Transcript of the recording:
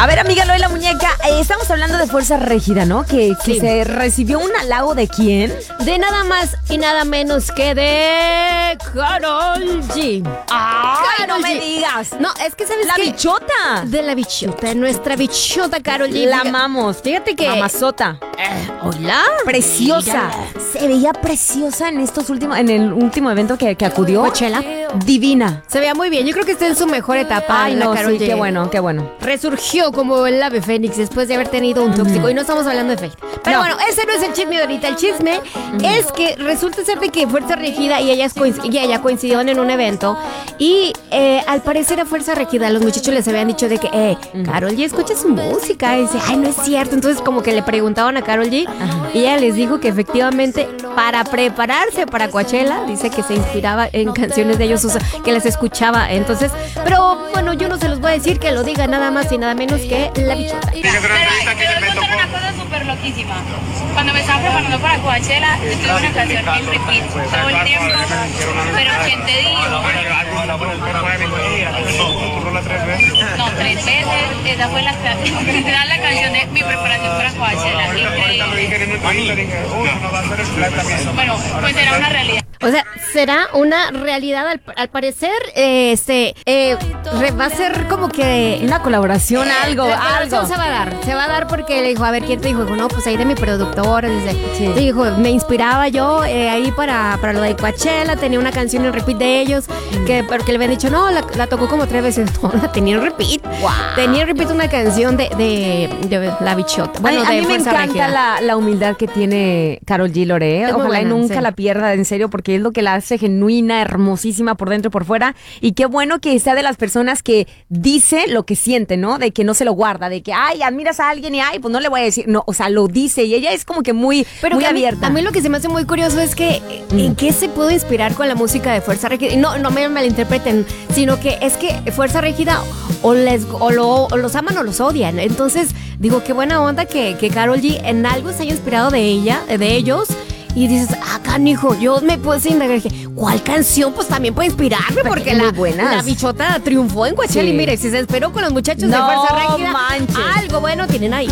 A ver, amiga Lola Muñeca, estamos hablando de Fuerza Régida, ¿no? Que Sí. se recibió un halago de quién. De nada más y nada menos que de Karol G. ¡Ay, no Karol me G. digas! No, es que ¿sabes ¡La qué? bichota! De la bichota, nuestra bichota Karol G. La amamos. Fíjate que... Mamazota. Hola. Preciosa. Mírala. Se veía preciosa en el último evento que acudió. Coachella. Divina. Se veía muy bien. Yo creo que está en su mejor etapa. Ay, la no, Karol sí, G. qué bueno, qué bueno. Resurgió como el ave fénix después de haber tenido un tóxico. Y no estamos hablando de Faith. Pero No. bueno, ese no es el chisme de ahorita. El chisme es que resulta ser de que Fuerza Regida y ella coincidieron en un evento. Y al parecer a Fuerza Regida los muchachos les habían dicho de que, Karol G, escucha su música. Y dice, ay, no es cierto. Entonces como que le preguntaban a Karol G. Y ella les dijo que efectivamente para prepararse para Coachella, dice que se inspiraba en canciones de ellos, o sea, que las escuchaba. Entonces, pero bueno, yo no se los voy a decir, que lo diga nada más y nada menos que la bichota. Pero te voy a contar una cosa súper loquísima. Cuando me estaba preparando para Coachella, estuve una canción en repeat todo el tiempo. Pero ¿quién te digo? No, 3 veces. Esa fue la canción de mi preparación para Coachella. Increíble. Bueno, pues era una realidad. O sea, será una realidad al parecer, va a ser como que... Una colaboración, algo. Se va a dar porque le dijo, a ver, ¿quién te dijo? Dijo, no, pues ahí de mi productor, dice. Sí. Dijo, me inspiraba yo ahí para lo de Coachella, tenía una canción en repeat de ellos, porque le habían dicho, no, la tocó como 3 veces, no, la tenía en repeat. Wow. Tenía en repeat una canción de la bichota. Bueno, a de mí me Fuerza encanta Regida. la humildad que tiene Karol G, Lore. Es muy Ojalá y buena, nunca sí. la pierda, en serio, porque es lo que la hace genuina, hermosísima por dentro y por fuera. Y qué bueno que sea de las personas que dice lo que siente, ¿no? De que no se lo guarda, de que, ay, admiras a alguien y, ay, pues no le voy a decir. No, o sea, lo dice y ella es como que muy abierta. A mí lo que se me hace muy curioso es que en qué se puede inspirar con la música de Fuerza Regida. Y no me malinterpreten, sino que es que Fuerza Regida o los aman o los odian. Entonces, digo, qué buena onda que Karol G en algo se haya inspirado de ellos. Y dices, canijo, yo me puse a indagar, dije, ¿cuál canción? Pues también puede inspirarme, porque muy buenas. la bichota triunfó en Coachella. Sí. Y mire, si se esperó con los muchachos de No Fuerza Regida, manches. algo bueno tienen ahí.